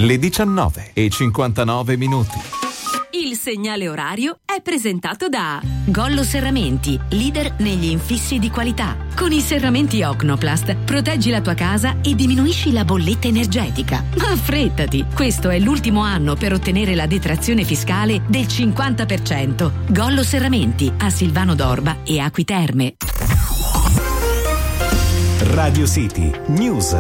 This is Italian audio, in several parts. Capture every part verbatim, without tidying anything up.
le diciannove e cinquantanove minuti. Il segnale orario è presentato da Gollo Serramenti, leader negli infissi di qualità. Con i serramenti Ocnoplast proteggi la tua casa e diminuisci la bolletta energetica. Ma affrettati, questo è l'ultimo anno per ottenere la detrazione fiscale del cinquanta per cento. Gollo Serramenti a Silvano d'Orba e Acqui Terme. Radio City News.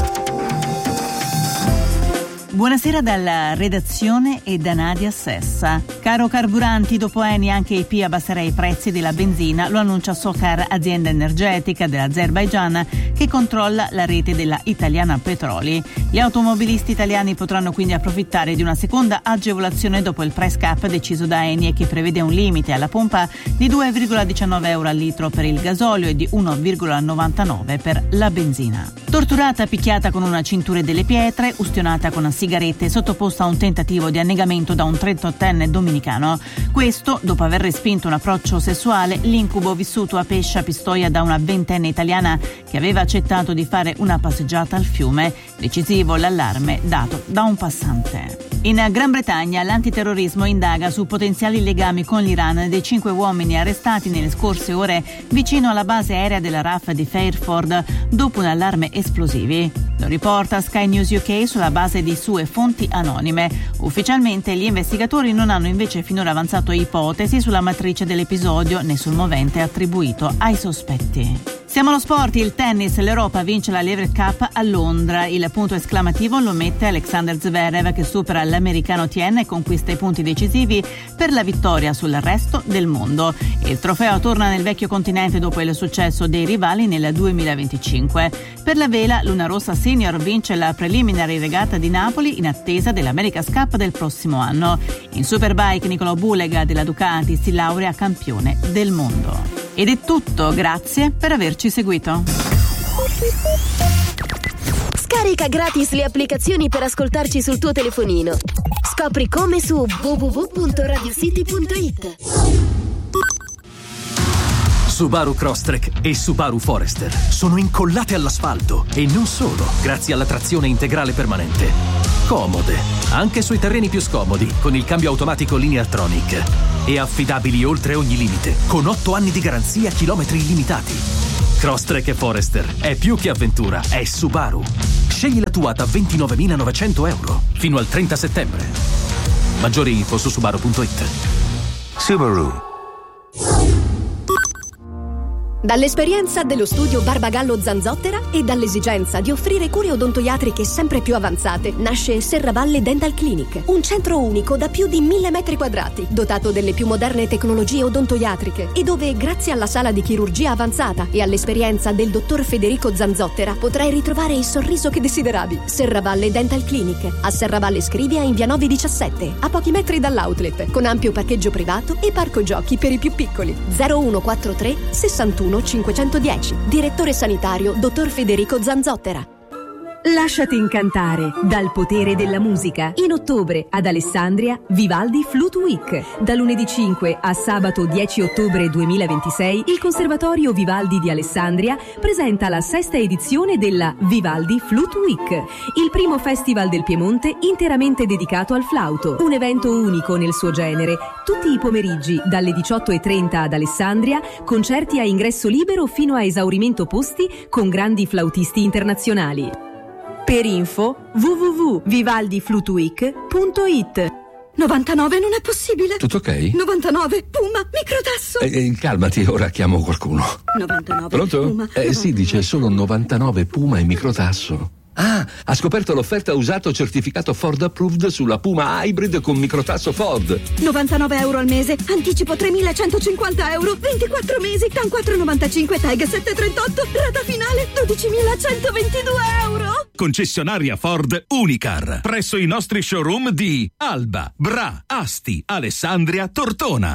Buonasera dalla redazione e da Nadia Sessa. Caro carburanti, dopo Eni anche I P abbasserà i prezzi della benzina, lo annuncia Socar, azienda energetica dell'Azerbaigian che controlla la rete della Italiana Petroli. Gli automobilisti italiani potranno quindi approfittare di una seconda agevolazione dopo il price cap deciso da Eni e che prevede un limite alla pompa di due virgola diciannove euro al litro per il gasolio e di uno virgola novantanove per la benzina. Torturata, picchiata con una cintura delle pietre, ustionata con sigarette, sottoposta a un tentativo di annegamento da un trentottenne dominicano. Questo dopo aver respinto un approccio sessuale, l'incubo vissuto a Pescia Pistoia da una ventenne italiana che aveva accettato di fare una passeggiata al fiume. Decisivo l'allarme dato da un passante. In Gran Bretagna l'antiterrorismo indaga su potenziali legami con l'Iran dei cinque uomini arrestati nelle scorse ore vicino alla base aerea della R A F di Fairford dopo un allarme esplosivi. Lo riporta Sky News U K sulla base di sue fonti anonime. Ufficialmente gli investigatori non hanno invece finora avanzato ipotesi sulla matrice dell'episodio né sul movente attribuito ai sospetti. Siamo allo sport, il tennis, l'Europa vince la Lever Cup a Londra. Il punto esclamativo lo mette Alexander Zverev che supera l'americano Tien e conquista i punti decisivi per la vittoria sul resto del mondo. Il trofeo torna nel vecchio continente dopo il successo dei rivali nel duemilaventicinque. Per la vela, Luna Rossa Senior vince la preliminary regata di Napoli in attesa dell'America's Cup del prossimo anno. In Superbike, Nicolò Bulega della Ducati si laurea campione del mondo. Ed è tutto, grazie per averci seguito. Scarica gratis le applicazioni per ascoltarci sul tuo telefonino. Scopri come su w w w punto radio city punto i t. Subaru Crosstrek e Subaru Forester sono incollate all'asfalto e non solo, grazie alla trazione integrale permanente. Comode, anche sui terreni più scomodi, con il cambio automatico Lineartronic. E affidabili oltre ogni limite, con otto anni di garanzia a chilometri illimitati. Crosstrek e Forester è più che avventura, è Subaru. Scegli la tua da ventinovemilanovecento euro fino al trenta settembre. Maggiori info su subaru punto i t. Subaru. Dall'esperienza dello studio Barbagallo Zanzottera e dall'esigenza di offrire cure odontoiatriche sempre più avanzate, nasce Serravalle Dental Clinic, un centro unico da più di mille metri quadrati, dotato delle più moderne tecnologie odontoiatriche e dove, grazie alla sala di chirurgia avanzata e all'esperienza del dottor Federico Zanzottera, potrai ritrovare il sorriso che desideravi. Serravalle Dental Clinic, a Serravalle Scrivia in via nove diciassette, a pochi metri dall'outlet, con ampio parcheggio privato e parco giochi per i più piccoli. zero uno quattro tre sessantuno cinquecentodieci. Direttore sanitario dottor Federico Zanzottera. Lasciati incantare dal potere della musica. In ottobre ad Alessandria Vivaldi Flute Week. Da lunedì cinque a sabato dieci ottobre duemilaventisei il Conservatorio Vivaldi di Alessandria presenta la sesta edizione della Vivaldi Flute Week, il primo festival del Piemonte interamente dedicato al flauto. Un evento unico nel suo genere. Tutti i pomeriggi dalle diciotto e trenta ad Alessandria, concerti a ingresso libero fino a esaurimento posti con grandi flautisti internazionali. Per info w w w punto vivaldi flute week punto i t. novantanove non è possibile. Tutto ok? novantanove Puma microtasso. Eh, eh, calmati, ora chiamo qualcuno. novantanove Pronto? Puma. Eh sì, dice solo novantanove Puma e microtasso. Ah, ha scoperto l'offerta usato certificato Ford Approved sulla Puma Hybrid con microtasso Ford. novantanove euro al mese, anticipo tremilacentocinquanta euro, ventiquattro mesi, TAN quattro virgola novantacinque, TAG sette virgola trentotto, rata finale dodicimilacentoventidue euro. Concessionaria Ford Unicar, presso i nostri showroom di Alba, Bra, Asti, Alessandria, Tortona.